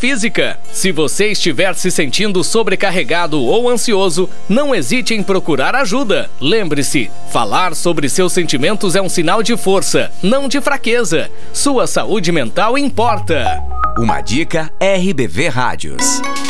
física. Se você estiver se sentindo sobrecarregado ou ansioso, não hesite em procurar ajuda. Lembre-se, falar sobre seus sentimentos é um sinal de força, não de fraqueza. Sua saúde mental importa. Uma dica RBV Rádios.